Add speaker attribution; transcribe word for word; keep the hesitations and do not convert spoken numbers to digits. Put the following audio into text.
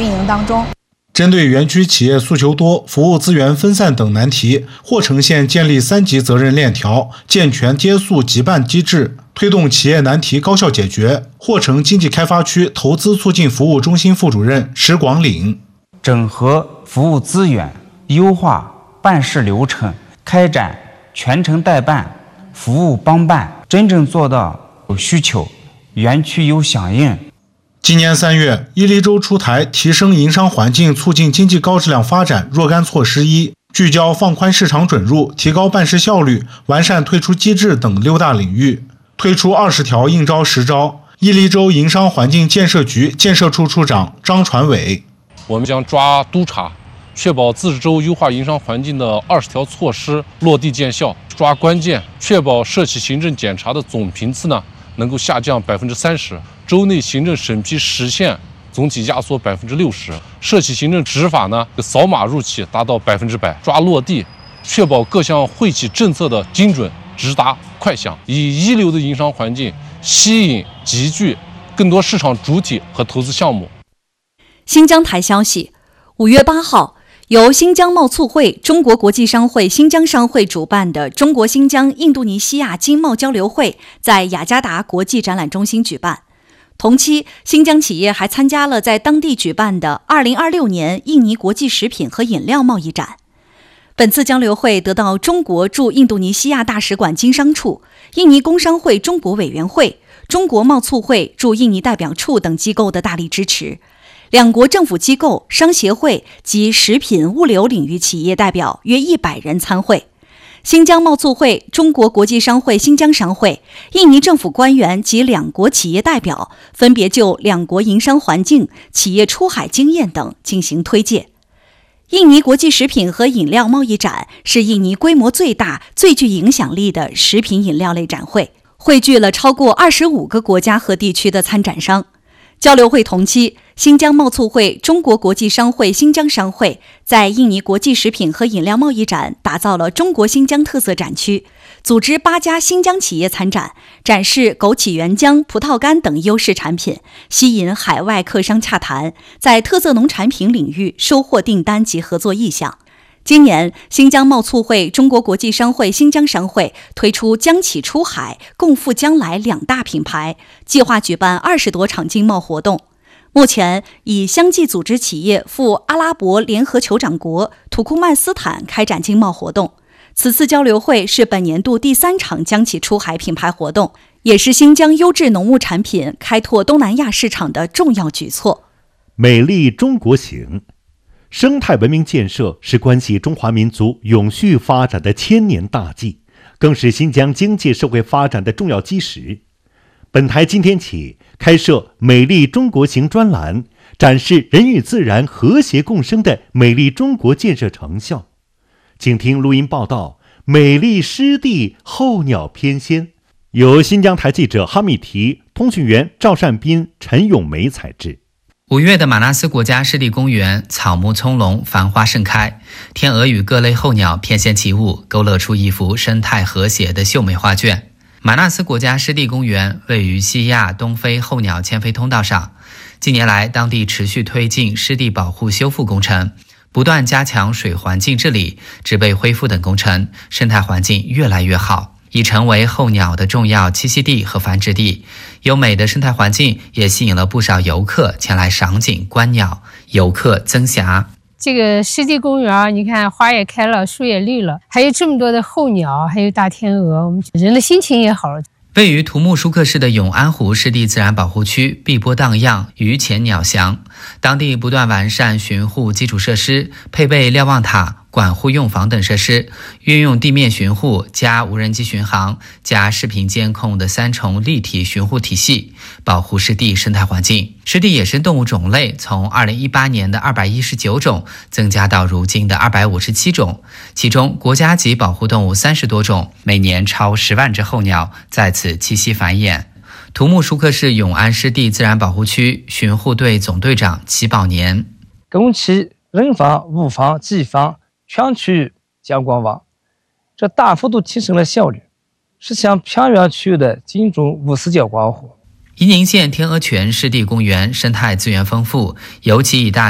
Speaker 1: 运营当中。
Speaker 2: 针对园区企业诉求多、服务资源分散等难题，霍城县建立三级责任链条，健全接诉集办机制，推动企业难题高效解决。霍城经济开发区投资促进服务中心副主任石广岭：
Speaker 3: 整合服务资源，优化办事流程，开展全程代办、服务帮办，真正做到有需求，园区有响应。
Speaker 2: 今年三月，伊犁州出台提升营商环境、促进经济高质量发展若干措施一，聚焦放宽市场准入、提高办事效率、完善退出机制等六大领域，推出二十条应招实招。伊犁州营商环境建设局建设处处长张传伟：
Speaker 4: 我们将抓督查，确保自治州优化营商环境的二十条措施落地见效，抓关键，确保涉企行政检查的总频次呢能够下降百分之三十，州内行政审批实现总体压缩百分之六十，涉企行政执法呢扫码入企达到百分之百，抓落地，确保各项惠企政策的精准直达快响，以一流的营商环境吸引集聚更多市场主体和投资项目。
Speaker 5: 新疆台消息，五月八号，由新疆贸促会、中国国际商会、新疆商会主办的中国新疆印度尼西亚经贸交流会在雅加达国际展览中心举办。同期，新疆企业还参加了在当地举办的二零二六年印尼国际食品和饮料贸易展。本次交流会得到中国驻印度尼西亚大使馆经商处、印尼工商会中国委员会、中国贸促会驻印尼代表处等机构的大力支持。两国政府机构、商协会及食品物流领域企业代表约一百人参会。新疆贸促会、中国国际商会新疆商会、印尼政府官员及两国企业代表分别就两国营商环境、企业出海经验等进行推介。印尼国际食品和饮料贸易展是印尼规模最大、最具影响力的食品饮料类展会，汇聚了超过二十五个国家和地区的参展商。交流会同期，新疆贸促会、中国国际商会新疆商会在印尼国际食品和饮料贸易展打造了中国新疆特色展区，组织八家新疆企业参展，展示枸杞原浆、葡萄干等优势产品，吸引海外客商洽谈，在特色农产品领域收获订单及合作意向。今年，新疆贸促会、中国国际商会新疆商会推出疆企出海、共赴将来两大品牌，计划举办二十多场经贸活动。目前，以相继组织企业赴阿拉伯联合酋长国土库曼斯坦开展经贸活动。此次交流会是本年度第三场疆企出海品牌活动，也是新疆优质农牧产品开拓东南亚市场的重要举措。
Speaker 6: 美丽中国行。生态文明建设是关系中华民族永续发展的千年大计，更是新疆经济社会发展的重要基石。本台今天起开设美丽中国行专栏，展示人与自然和谐共生的美丽中国建设成效。请听录音报道《美丽湿地候鸟翩跹》，由新疆台记者哈密提、通讯员赵善斌、陈咏梅采制。
Speaker 7: 五月的马纳斯国家湿地公园草木葱茏，繁花盛开，天鹅与各类候鸟翩跹起舞，勾勒出一幅生态和谐的秀美画卷。马纳斯国家湿地公园位于西亚东非候鸟迁飞通道上，近年来当地持续推进湿地保护修复工程，不断加强水环境治理、植被恢复等工程，生态环境越来越好，已成为候鸟的重要栖息地和繁殖地。优美的生态环境也吸引了不少游客前来赏景观鸟，游客增霞。
Speaker 8: 这个湿地公园，你看花也开了，树也绿了，还有这么多的候鸟，还有大天鹅，我们人的心情也好了。
Speaker 7: 位于图木舒克市的永安湖湿地自然保护区碧波荡漾，鱼潜鸟翔，当地不断完善巡护基础设施，配备瞭望塔、管护用房等设施，运用地面巡护加无人机巡航加视频监控的三重立体巡护体系，保护湿地生态环境。湿地野生动物种类从二零一八年的二百一十九种增加到如今的二百五十七种，其中国家级保护动物三十多种，每年超十万只候鸟在此栖息繁衍。图木舒克市永安湿地自然保护区巡护队总队长齐宝年：
Speaker 9: 公期、人防、物防、技防全区域将广网，这大幅度提升了效率，实现偏远区域的精准无死角保护。
Speaker 7: 宜宁县天鹅泉湿地公园生态资源丰富，尤其以大